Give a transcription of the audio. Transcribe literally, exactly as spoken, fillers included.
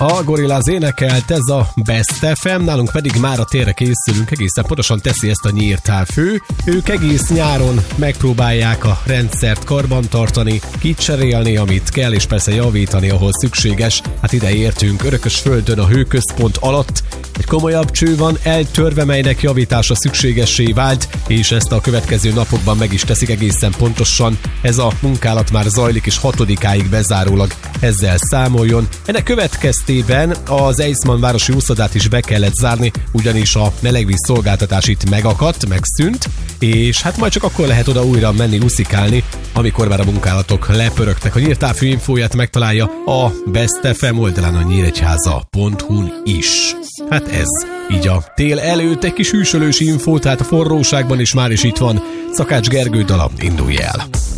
A Gorillaz énekelt, ez a Best ef em, nálunk pedig már a térre készülünk, egészen pontosan teszi ezt a Nyírtávfő. Ők egész nyáron megpróbálják a rendszert karbantartani, kicserélni, amit kell, és persze javítani, ahol szükséges. Hát ide értünk, Örökösföldön a hőközpont alatt egy komolyabb cső van eltörve, melynek javítása szükségessé vált, és ezt a következő napokban meg is teszik egészen pontosan. Ez a munkálat már zajlik, és hatodikáig bezárólag ezzel számoljon. Ennek következtében az Eiszmann városi úszodát is be kellett zárni, ugyanis a melegvíz szolgáltatás itt megakadt, megszűnt, és hát majd csak akkor lehet oda újra menni úszikálni, amikor már a munkálatok lepörögtek. A Nyírtávfő infóját megtalálja a Best ef em oldalán, a nyíregyháza pont hu-n is. Hát ez így a tél előtt egy kis hűsölős infó, tehát a forróságban is már is itt van. Szakács Gergő dala, indulj el!